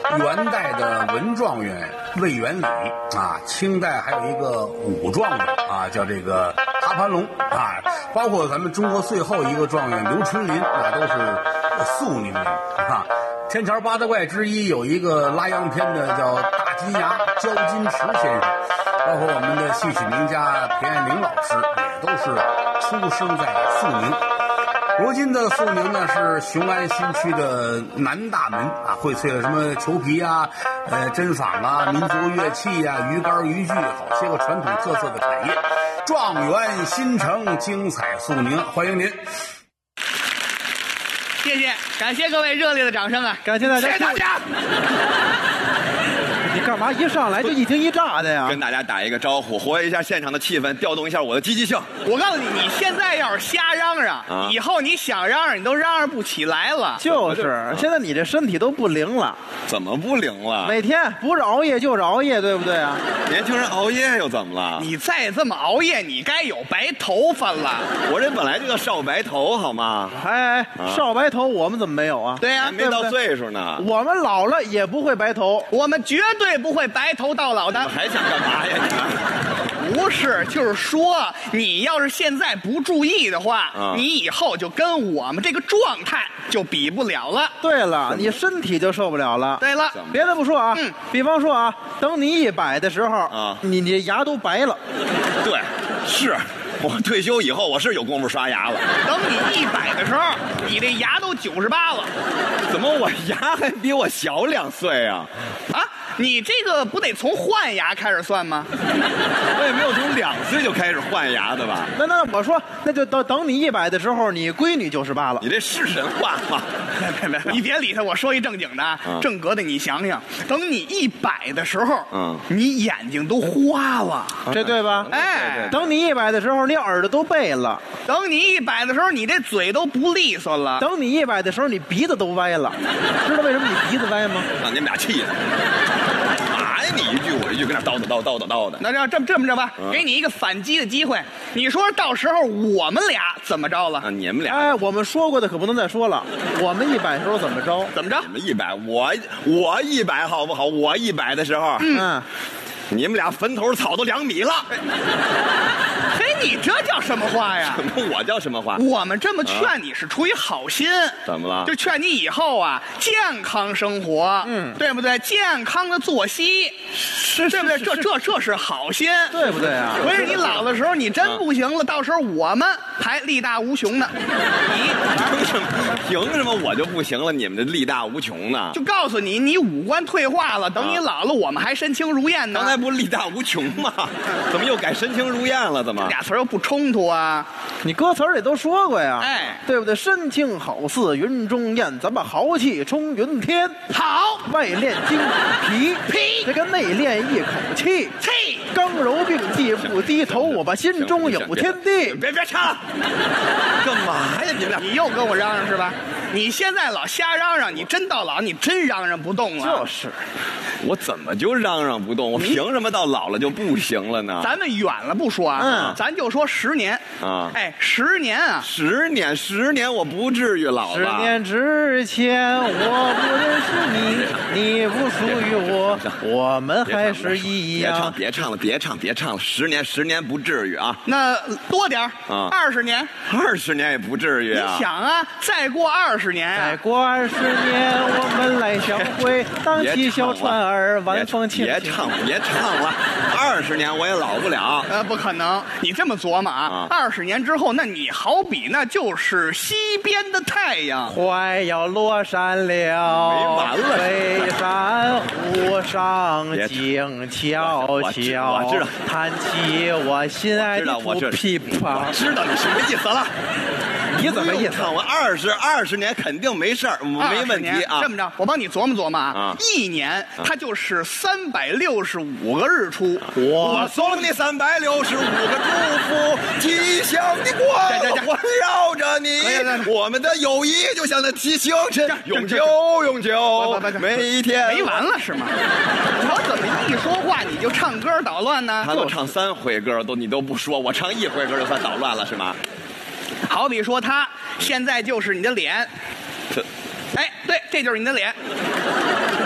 元代的文状元魏元礼啊，清代还有一个武状元啊，叫这个哈盘龙啊，包括咱们中国最后一个状元刘春霖，那都是肃宁人啊。天桥八大怪之一有一个拉洋片的叫大金牙焦金池先生，包括我们的戏曲名家田爱玲老师，也都是出生在肃宁。如今的肃宁呢是雄安新区的南大门啊，荟萃了什么裘皮啊、针坊啊、民族乐器啊、鱼竿渔具，好些个传统特色的产业。状元新城，精彩肃宁，欢迎您。 谢谢，感谢各位热烈的掌声啊！ 感谢大家， 谢谢大家。 你干嘛一上来就一惊一乍的呀？ 跟大家打一个招呼，活跃一下现场的气氛，调动一下我的积极性。 我告诉你，你现在要是瞎嚷嚷，以后你想嚷嚷，你都嚷嚷不起来了。 就是，现在你这身体都不灵了。 怎么不灵了？ 每天不是熬夜就是熬夜，对不对啊？ 年轻人熬夜又怎么了？ 你再这么熬夜，你该有白头发了。 我这本来就叫少白头，好吗？ 哎，少白头我们怎么没有啊？ 对呀， 还没到岁数呢。 我们老了也不会白头， 我们绝对不会白头到老的。 还想干嘛呀你？ 不是，就是说，你要是现在不注意的话，你以后就跟我们这个状态就比不了了。 对了，你身体就受不了了。 对了， 别的不说啊，比方说啊，等你100的时候啊， 你这牙都白了。 对，是我退休以后，我是有功夫刷牙了。 等你100的时候，你这牙都98了。 怎么我牙还比我小2岁啊？ 啊？你这个不得从换牙开始算吗？ 我也没有从2岁就开始换牙的吧？ 那我说，那就等你100的时候，你闺女98了。 你这是神话吗？ 你别理他，我说一正经的，正格的，你想想，等你100的时候，你眼睛都花了， 这对吧？ 哎， 等你100的时候，你耳朵都背了； 等你100的时候，你这嘴都不利索了； 等你100的时候，你鼻子都歪了。知道为什么你鼻子歪吗？ 让你们俩气的。嘛呀，你一句我一句，跟那叨叨。 那这么着吧，给你一个反击的机会。你说到时候我们俩怎么着了？ 啊，你们俩， 哎，我们说过的可不能再说了。我们100时候怎么着？ 怎么着？ 你们100，我100好不好？我100的时候，你们俩坟头草都2米了。 嘿，你这叫什么话呀？ 什么？我叫什么话？ 我们这么劝你是出于好心。 怎么了？ 就劝你以后啊，健康生活，对不对？健康的作息，对不对？这是好心， 对不对啊？ 不是你老的时候你真不行了，到时候我们还力大无穷呢。 凭什么我就不行了？你们这力大无穷呢？ 就告诉你，你五官退化了，等你老了，我们还身轻如燕呢。 刚才不是力大无穷吗？怎么又改身轻如燕了？怎么俩词儿又不冲突啊？ 你歌词儿里都说过呀， 哎， 对不对？身轻好似云中雁，咱们豪气冲云天。 好， 外练筋骨皮，这个内练一口气。刚柔并济不低头，我把心中有天地。 别唱了，干嘛呀你们俩？ 你又跟我嚷嚷是吧？你现在老瞎嚷嚷，你真到老你真嚷嚷不动了。 就是， 我怎么就嚷嚷不动？我凭什么到老了就不行了呢？ 咱们远了不说啊，咱就说10年啊， 哎，10年啊 ，10年我不至于老吧？ 10年之前我不认识你，你不属于我，我们还是一样。 别唱了，10年不至于啊。 那多点啊，20年 ，20年也不至于啊。 你想啊，再过20年， 再过20年我们来相会，荡起小船儿，晚风轻轻。 别唱了，20年我也老不了。 不可能，你这么琢磨啊，20年之后，那你好比那就是西边的太阳， 快要落山了， 没完了， 飞山湖上静悄悄， 我知道， 弹起我心爱的土琵琶。 我知道你什么意思了。 你怎么意思？ 我20年肯定没事儿，没问题啊。 这么着，我帮你琢磨琢磨啊。1年它就是365个日出， 我送你365个祝福，吉祥的光环绕着你。我们的友谊就像那提星辰，永久，每一天。 没完了是吗？我怎么一说话你就唱歌捣乱呢？ 他都唱3回歌你都不说，我唱1回歌就算捣乱了是吗？ 好比说他现在就是你的脸，哎，对，这就是你的脸。